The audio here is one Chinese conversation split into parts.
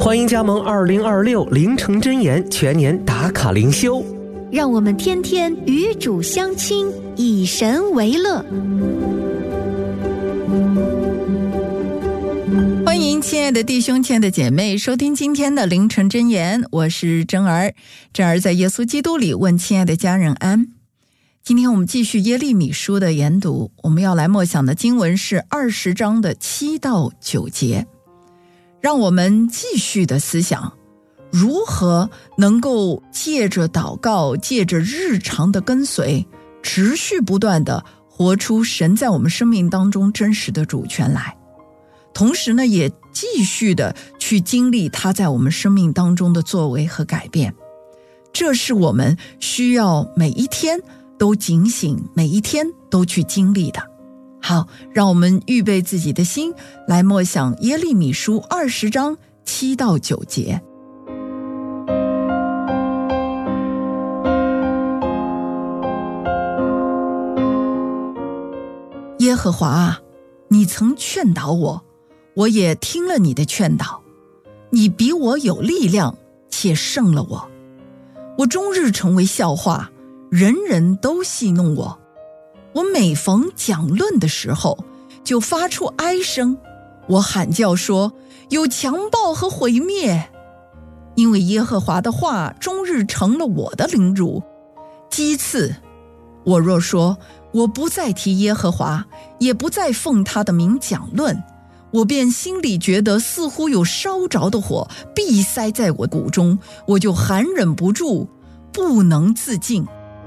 欢迎加盟2026凌晨真言全年打卡灵修， 让我们天天与主相亲，以神为乐。 欢迎亲爱的弟兄亲爱的姐妹收听今天的凌晨真言，我是真儿。真儿在耶稣基督里问亲爱的家人安。今天我们继续耶利米书的研读，我们要来默想的经文是20章的7到9节。让我们继续的思想如何能够借着祷告，借着日常的跟随，持续不断的活出神在我们生命当中真实的主权来，同时呢也继续的去经历他在我们生命当中的作为和改变。这是我们需要每一天都警醒，每一天都去经历的。好，让我们预备自己的心来默想耶利米书20章7到9节。耶和华啊，你曾劝导我，我也听了你的劝导。你比我有力量，且胜了我。我终日成为笑话，人人都戏弄我。我每逢讲论的时候，就发出哀声。我喊叫说，有强暴和毁灭。因为耶和华的话终日成了我的凌辱讥刺。我若说，我不再提耶和华，也不再奉他的名讲论，我便心里觉得似乎有烧着的火闭塞在我骨中，我就含忍不住，不能自禁。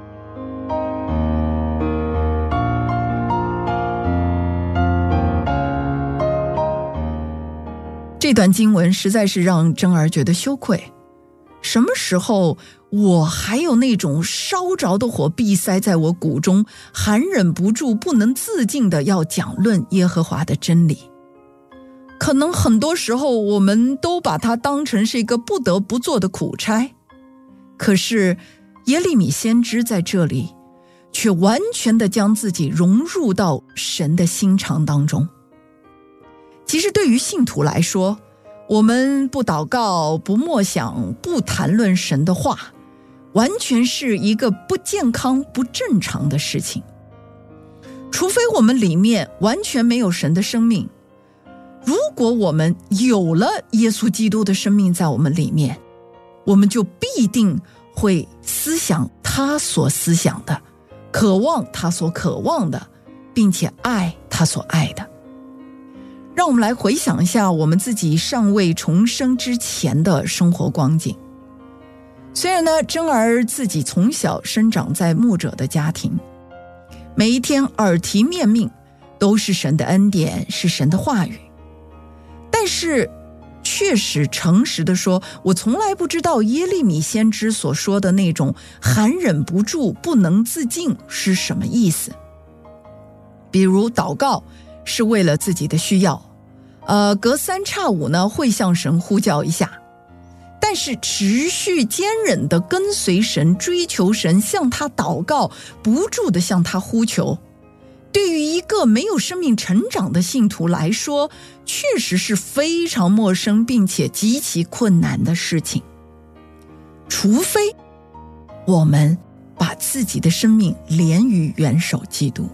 这段经文实在是让真儿觉得羞愧。什么时候我还有那种烧着的火闭塞在我骨中，含忍不住不能自禁的要讲论耶和华的真理？可能很多时候我们都把它当成是一个不得不做的苦差，可是耶利米先知在这里却完全的将自己融入到神的心肠当中。其实对于信徒来说，我们不祷告，不默想，不谈论神的话，完全是一个不健康、不正常的事情。除非我们里面完全没有神的生命。如果我们有了耶稣基督的生命在我们里面，我们就必定会思想他所思想的，渴望他所渴望的，并且爱他所爱的。让我们来回想一下我们自己尚未重生之前的生活光景。虽然呢，真儿自己从小生长在牧者的家庭，每一天耳提面命都是神的恩典，是神的话语，但是确实诚实的说，我从来不知道耶利米先知所说的那种含忍不住不能自禁是什么意思。比如祷告是为了自己的需要，隔三差五呢会向神呼叫一下，但是持续坚忍的跟随神，追求神，向他祷告，不住的向他呼求，对于一个没有生命成长的信徒来说，确实是非常陌生并且极其困难的事情。除非我们把自己的生命连于元首基督。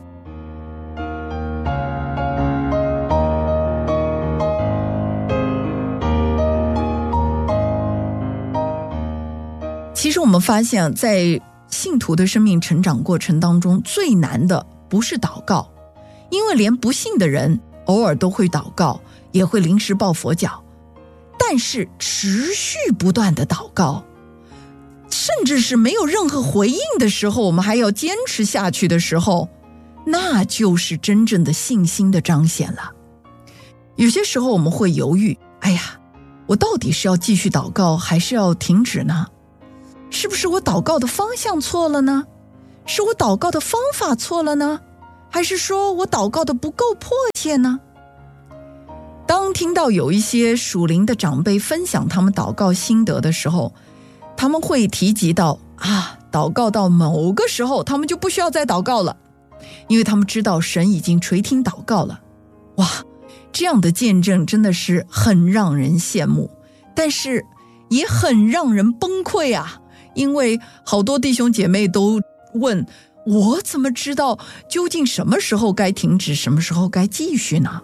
其实我们发现，在信徒的生命成长过程当中，最难的不是祷告，因为连不信的人偶尔都会祷告，也会临时抱佛脚，但是持续不断的祷告，甚至是没有任何回应的时候，我们还要坚持下去的时候，那就是真正的信心的彰显了。有些时候我们会犹豫，哎呀，我到底是要继续祷告还是要停止呢？是不是我祷告的方向错了呢？是我祷告的方法错了呢？还是说我祷告的不够迫切呢？当听到有一些属灵的长辈分享他们祷告心得的时候，他们会提及到祷告到某个时候他们就不需要再祷告了，因为他们知道神已经垂听祷告了。哇，这样的见证真的是很让人羡慕， 但是也很让人崩溃啊，因为好多弟兄姐妹都问，我怎么知道究竟什么时候该停止，什么时候该继续呢？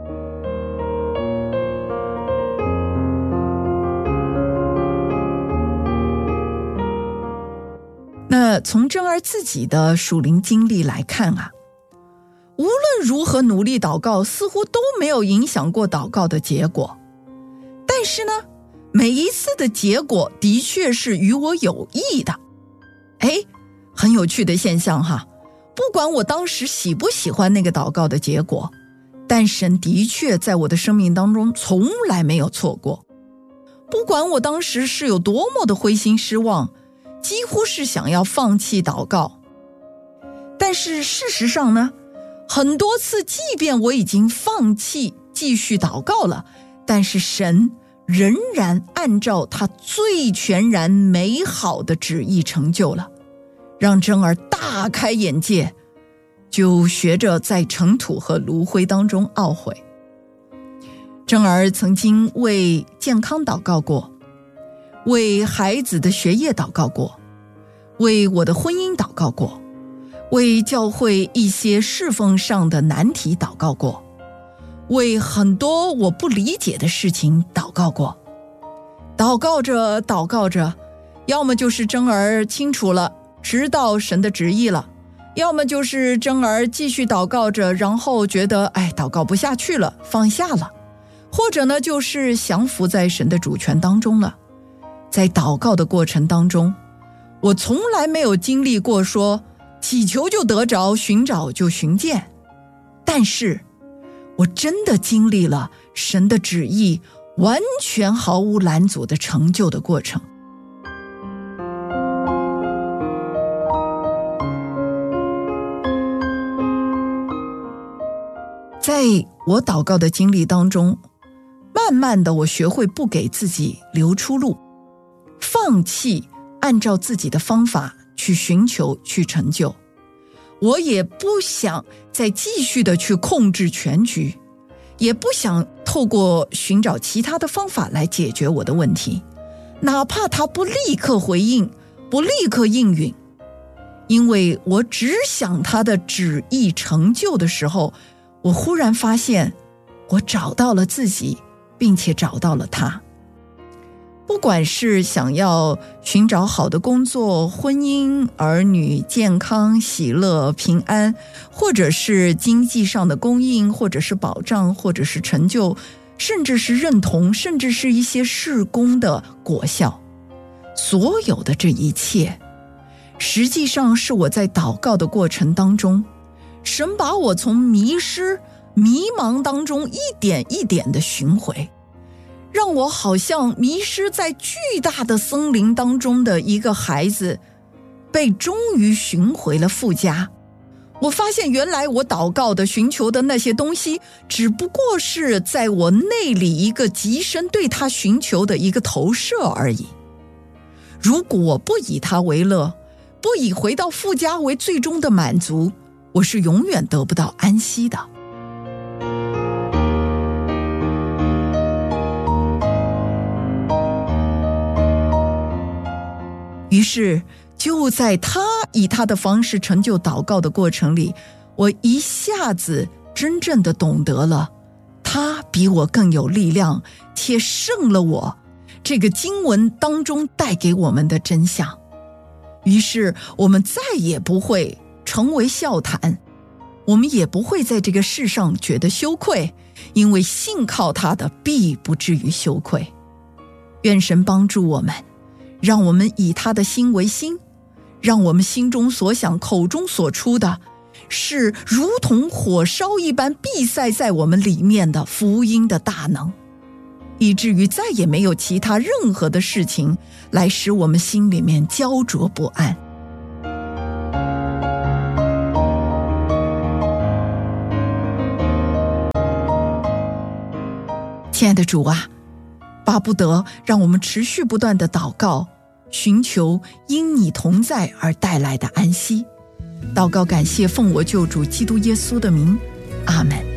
那从珍儿自己的属灵经历来看啊，无论如何努力祷告，似乎都没有影响过祷告的结果。但是呢，每一次的结果的确是与我有益的。很有趣的现象哈，不管我当时喜不喜欢那个祷告的结果，但神的确在我的生命当中从来没有错过。不管我当时是有多么的灰心失望，几乎是想要放弃祷告，但是事实上呢，很多次即便我已经放弃继续祷告了，但是神仍然按照他最全然美好的旨意成就了，让珍儿大开眼界，就学着在尘土和炉灰当中懊悔。珍儿曾经为健康祷告过，为孩子的学业祷告过，为我的婚姻祷告过，为教会一些侍奉上的难题祷告过，为很多我不理解的事情祷告过。祷告着祷告着，要么就是珍儿清楚了，知道神的旨意了，要么就是珍儿继续祷告着，然后觉得祷告不下去了，放下了，或者呢就是降服在神的主权当中了。在祷告的过程当中，我从来没有经历过说祈求就得着，寻找就寻见，但是我真的经历了神的旨意完全毫无拦阻的成就的过程。在我祷告的经历当中，慢慢的我学会不给自己留出路，放弃按照自己的方法去寻求去成就。我也不想再继续的去控制全局，也不想透过寻找其他的方法来解决我的问题，哪怕他不立刻回应，不立刻应允，因为我只想他的旨意成就的时候，我忽然发现我找到了自己，并且找到了他。不管是想要寻找好的工作、婚姻、儿女、健康、喜乐、平安，或者是经济上的供应，或者是保障，或者是成就，甚至是认同，甚至是一些事工的果效，所有的这一切实际上是我在祷告的过程当中，神把我从迷失迷茫当中一点一点的寻回，让我好像迷失在巨大的森林当中的一个孩子，被终于寻回了父家。我发现原来我祷告的寻求的那些东西，只不过是在我内里一个极深对他寻求的一个投射而已。如果我不以他为乐，不以回到父家为最终的满足，我是永远得不到安息的。于是就在他以他的方式成就祷告的过程里，我一下子真正的懂得了他比我更有力量，且胜了我这个经文当中带给我们的真相。于是我们再也不会成为笑谈，我们也不会在这个世上觉得羞愧，因为信靠他的必不至于羞愧。愿神帮助我们，让我们以他的心为心，让我们心中所想口中所出的是如同火烧一般闭塞在我们里面的福音的大能，以至于再也没有其他任何的事情来使我们心里面焦灼不安。亲爱的主啊，巴不得让我们持续不断的祷告，寻求因你同在而带来的安息。祷告感谢，奉我救主基督耶稣的名，阿们。